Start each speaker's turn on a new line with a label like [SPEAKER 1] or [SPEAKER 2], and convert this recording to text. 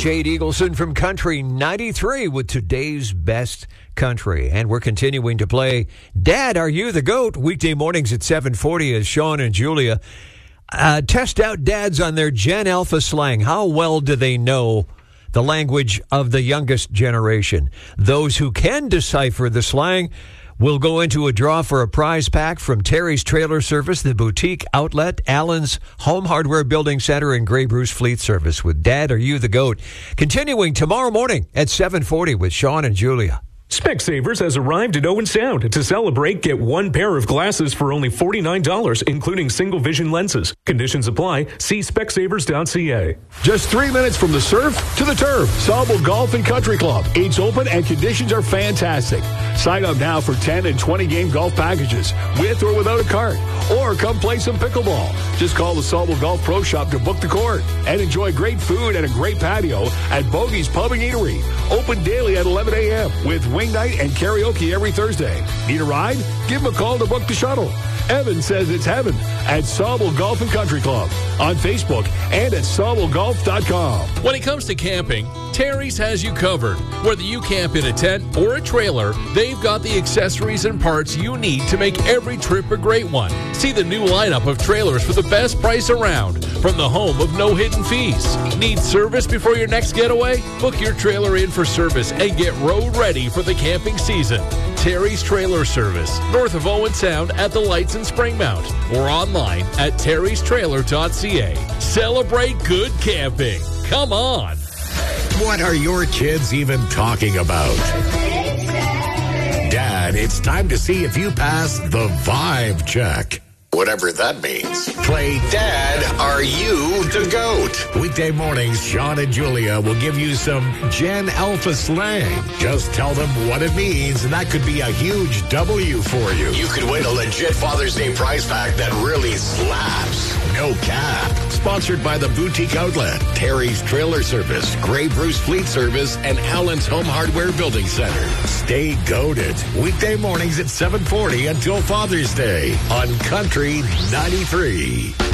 [SPEAKER 1] Jade Eagleson from Country 93 with today's best country. And we're continuing to play Dad, Are You the Goat? Weekday mornings at 7:40 as Sean and Julia test out dads on their Gen Alpha slang. How well do they know the language of the youngest generation? Those who can decipher the slang will go into a draw for a prize pack from Terry's Trailer Service, the boutique outlet, Allen's Home Hardware Building Center, and Grey Bruce Fleet Service with Dad, Are You the Goat? Continuing tomorrow morning at 7:40 with Sean and Julia.
[SPEAKER 2] Specsavers has arrived at Owen Sound. To celebrate, get one pair of glasses for only $49, including single vision lenses. Conditions apply. See Specsavers.ca.
[SPEAKER 3] Just 3 minutes from the surf to the turf. Sauble Golf and Country Club. It's open and conditions are fantastic. Sign up now for 10 and 20 game golf packages with or without a cart. Or come play some pickleball. Just call the Sauble Golf Pro Shop to book the court and enjoy great food and a great patio at Bogey's Pub and Eatery. Open daily at 11 a.m. with wing night and karaoke every Thursday. Need a ride? Give them a call to book the shuttle. Evan says it's heaven at Sauble Golf and Country Club on Facebook and at SaubleGolf.com.
[SPEAKER 4] When it comes to camping, Terry's has you covered. Whether you camp in a tent or a trailer, they've got the accessories and parts you need to make every trip a great one. See the new lineup of trailers for the best price around from the home of no hidden fees. Need service before your next getaway? Book your trailer in for service and get road ready for the camping season. Terry's Trailer Service, north of Owen Sound at the Lights in Springmount, or online at terrystrailer.ca. Celebrate good camping. Come on.
[SPEAKER 5] What are your kids even talking about? Dad, it's time to see if you pass the vibe check. Whatever that means. Play Dad, Are You the Goat? Weekday mornings, Sean and Julia will give you some Gen Alpha slang. Just tell them what it means, and that could be a huge W for you. You could win a legit Father's Day prize pack that really slaps. No cap. Sponsored by the boutique outlet, Terry's Trailer Service, Grey Bruce Fleet Service, and Allen's Home Hardware Building Center. Stay goated. Weekday mornings at 7:40 until Father's Day on Country 93.